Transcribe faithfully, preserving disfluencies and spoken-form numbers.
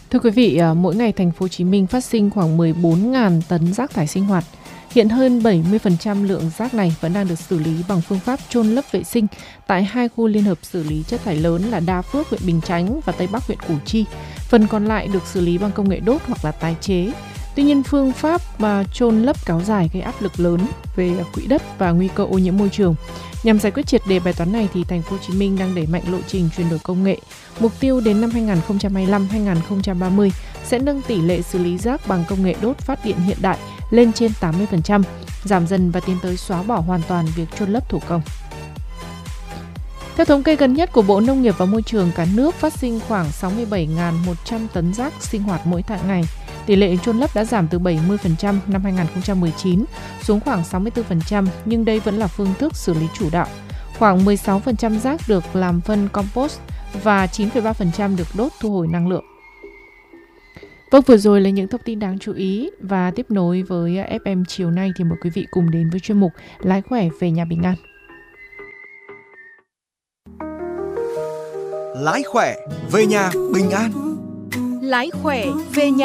Thưa quý vị, mỗi ngày thành phố Hồ Chí Minh phát sinh khoảng mười bốn nghìn tấn rác thải sinh hoạt. Hiện hơn bảy mươi phần trăm lượng rác này vẫn đang được xử lý bằng phương pháp chôn lấp vệ sinh tại hai khu liên hợp xử lý chất thải lớn là Đa Phước, huyện Bình Chánh và Tây Bắc, huyện Củ Chi. Phần còn lại được xử lý bằng công nghệ đốt hoặc là tái chế. Tuy nhiên, phương pháp mà chôn lấp kéo dài gây áp lực lớn về quỹ đất và nguy cơ ô nhiễm môi trường. Nhằm giải quyết triệt đề bài toán này thì thành phố Hồ Chí Minh đang đẩy mạnh lộ trình chuyển đổi công nghệ. Mục tiêu đến năm hai không hai lăm đến hai không ba mươi sẽ nâng tỷ lệ xử lý rác bằng công nghệ đốt phát điện hiện đại lên trên tám mươi phần trăm, giảm dần và tiến tới xóa bỏ hoàn toàn việc chôn lấp thủ công. Theo thống kê gần nhất của Bộ Nông nghiệp và Môi trường, cả nước phát sinh khoảng sáu mươi bảy nghìn một trăm tấn rác sinh hoạt mỗi ngày. Tỷ lệ chôn lấp đã giảm từ bảy mươi phần trăm năm hai không một chín xuống khoảng sáu mươi tư phần trăm, nhưng đây vẫn là phương thức xử lý chủ đạo. Khoảng mười sáu phần trăm rác được làm phân compost và chín phẩy ba phần trăm được đốt thu hồi năng lượng. Vâng, vừa rồi là những thông tin đáng chú ý, và tiếp nối với ép em chiều nay thì mời quý vị cùng đến với chuyên mục Lái khỏe về nhà bình an. Lái khỏe về nhà bình an. Lái khỏe về nhà